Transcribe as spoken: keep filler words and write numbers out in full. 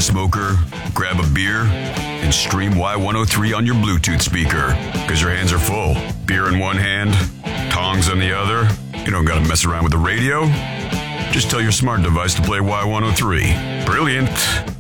the smoker, grab a beer, and stream Y one oh three on your Bluetooth speaker. Because your hands are full. Beer in one hand, tongs on the other. You don't gotta mess around with the radio. Just tell your smart device to play Y one oh three. Brilliant.